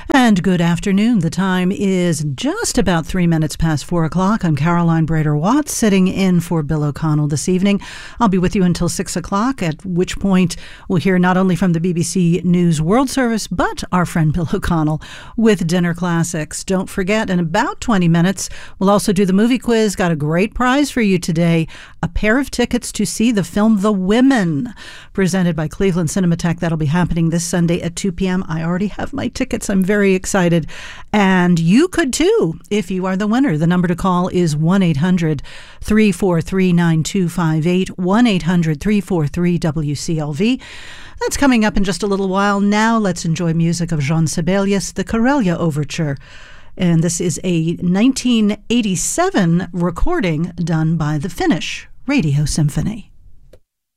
And good afternoon. The time is just about 3 minutes past 4 o'clock. I'm Caroline Brader-Watts, sitting in for Bill O'Connell this evening. I'll be with you until 6 o'clock, at which point we'll hear not only from the BBC News World Service, but our friend Bill O'Connell with Dinner Classics. Don't forget, in about 20 minutes, we'll also do the movie quiz. Got a great prize for you today, a pair of tickets to see the film The Women, presented by Cleveland Cinematheque. That'll be happening this Sunday at 2 p.m. I already have my tickets. I'm very excited. And you could too, if you are the winner. The number to call is 1-800-343-9258, 1-800-343-WCLV. That's coming up in just a little while. Now let's enjoy music of Jean Sibelius, the Karelia Overture. And this is a 1987 recording done by the Finnish Radio Symphony.